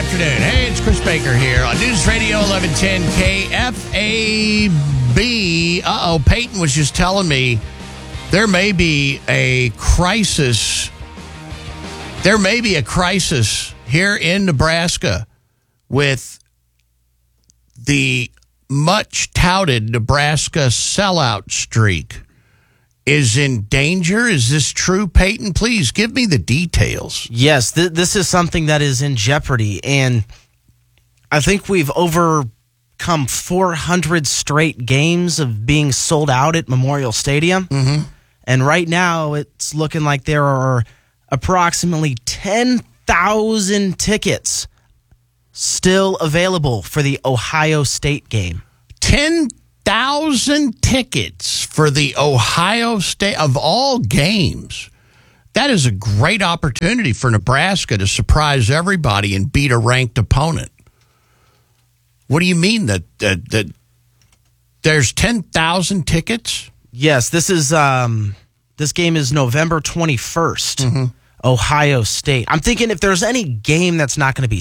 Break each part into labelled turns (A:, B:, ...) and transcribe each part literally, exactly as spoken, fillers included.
A: afternoon. Hey, it's Chris Baker here on News Radio eleven ten K F A B. Uh-oh, Peyton was just telling me there may be a crisis. There may be a crisis here in Nebraska with the much touted Nebraska sellout streak. Is in danger? Is this true, Peyton? Please give me the details.
B: Yes, th- this is something that is in jeopardy, and I think we've overcome four hundred straight games of being sold out at Memorial Stadium,
A: Mm-hmm.
B: and right now it's looking like there are approximately ten thousand tickets still available for the Ohio State game.
A: ten thousand tickets for the Ohio State of all games. That is a great opportunity for Nebraska to surprise everybody and beat a ranked opponent. What do you mean that that, that there's ten thousand tickets?
B: Yes, this is um, this game is November twenty-first. Mm-hmm. Ohio State. I'm thinking if there's any game that's not going to be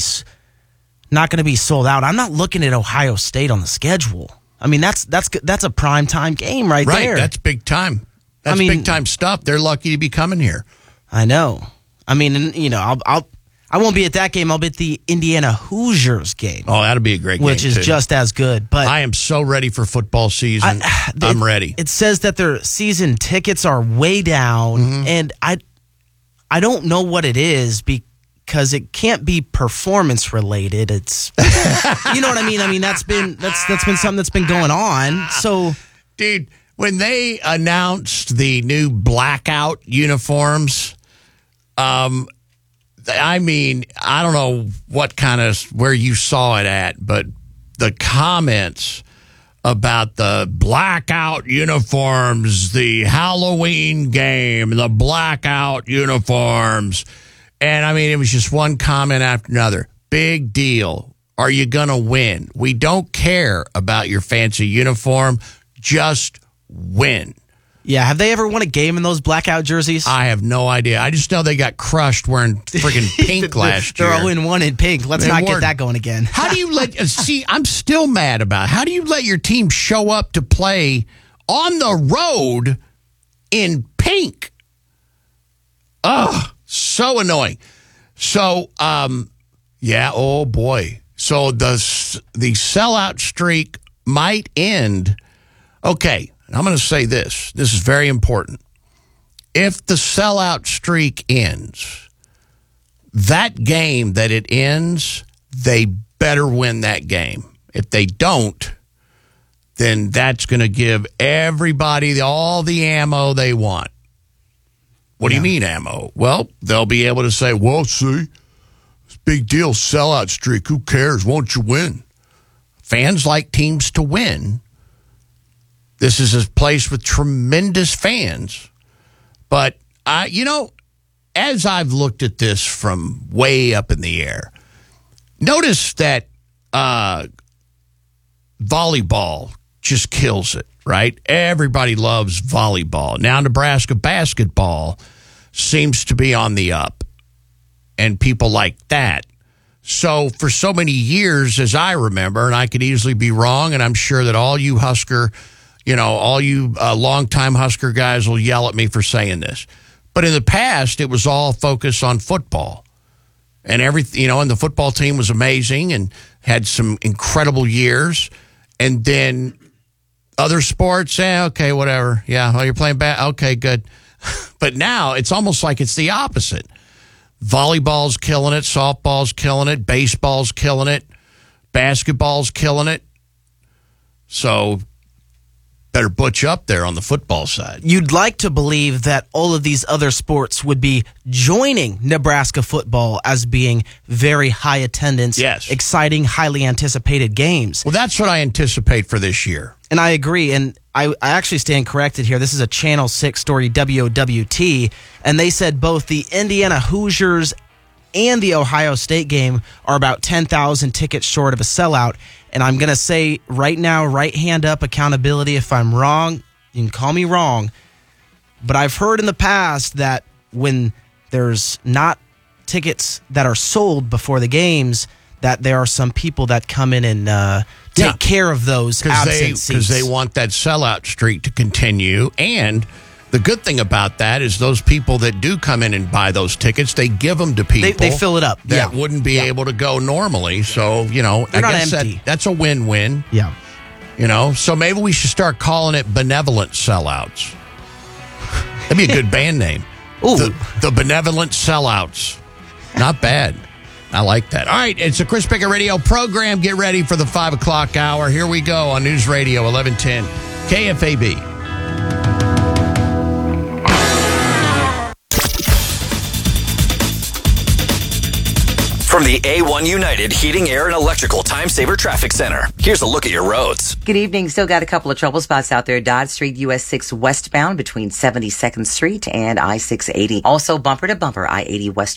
B: not going to be sold out, I'm not looking at Ohio State on the schedule. I mean, that's that's that's a prime time game right,
A: right
B: there.
A: Right, that's big time. That's
B: I mean,
A: big time stuff. They're lucky to be coming here.
B: I know. I mean, and, you know, I'll, I'll I won't be at that game. I'll be at the Indiana Hoosiers game.
A: Oh, that'll be a great
B: which
A: game,
B: is
A: too.
B: just as good. But
A: I am so ready for football season. I, I'm
B: it,
A: ready.
B: It says that their season tickets are way down, mm-hmm. and I I don't know what it is because it can't be performance related. It's you know what I mean? I mean that's been that's that's been something that's been going on. So
A: dude, when they announced the new blackout uniforms, um I mean, I don't know what kind of where you saw it at, but the comments about the blackout uniforms, the Halloween game, the blackout uniforms. And, I mean, it was just one comment after another. Big deal. Are you going to win? We don't care about your fancy uniform. Just win.
B: Yeah, have they ever won a game in those blackout jerseys?
A: I have no idea. I just know they got crushed wearing freaking pink last year.
B: They're all in one in pink. Let's
A: they
B: not
A: weren't.
B: get that going again.
A: How do you let... See, I'm still mad about it. How do you let your team show up to play on the road in pink? Ugh. So annoying. So, um, yeah, oh boy. So the the sellout streak might end. Okay, I'm going to say this. This is very important. If the sellout streak ends, that game that it ends, they better win that game. If they don't, then that's going to give everybody all the ammo they want. What yeah. do you mean ammo? Well, they'll be able to say, well, see, it's a big deal, sellout streak. Who cares? Won't you win? Fans like teams to win. This is a place with tremendous fans. But, I, you know, as I've looked at this from way up in the air, notice that uh, volleyball just kills it. Right? Everybody loves volleyball. Now Nebraska basketball seems to be on the up, and people like that. So for so many years, as I remember, and I could easily be wrong, and I'm sure that all you Husker, you know, all you uh, longtime Husker guys will yell at me for saying this. But in the past, it was all focused on football. And everything, you know, and the football team was amazing and had some incredible years. And then other sports, eh, okay, whatever. Yeah, well, you're playing bad. Okay, good. But now it's almost like it's the opposite. Volleyball's killing it. Softball's killing it. Baseball's killing it. Basketball's killing it. So better butch up there on the football side.
B: You'd like to believe that all of these other sports would be joining Nebraska football as being very high attendance,
A: yes.
B: exciting, highly anticipated games.
A: Well, that's what I anticipate for this year.
B: And I agree, and I, I actually stand corrected here. This is a Channel six story, W O W T, and they said both the Indiana Hoosiers and the Ohio State game are about ten thousand tickets short of a sellout. And I'm going to say right now, right hand up, accountability. If I'm wrong, you can call me wrong. But I've heard in the past that when there's not tickets that are sold before the games, that there are some people that come in and uh, take
A: Yeah.
B: care of those absent
A: they,
B: seats.
A: Because they want that sellout streak to continue. And the good thing about that is those people that do come in and buy those tickets, they give them to people.
B: They- they fill it up.
A: That
B: Yeah.
A: wouldn't be
B: Yeah.
A: able to go normally. So, you know,
B: They're
A: I
B: not
A: guess
B: empty.
A: That, that's a win-win.
B: Yeah.
A: You know, so maybe we should start calling it benevolent sellouts. That'd be a good band name.
B: Ooh.
A: The, the Benevolent Sellouts. Not bad. I like that. All right, it's a Chris Pickett radio program. Get ready for the five o'clock hour. Here we go on News Radio eleven ten K F A B.
C: From the A one United Heating, Air, and Electrical Time Saver Traffic Center, here's a look at your roads.
D: Good evening. Still got a couple of trouble spots out there. Dodge Street, U S six westbound between seventy-second Street and I six eighty. Also bumper to bumper, I eighty west.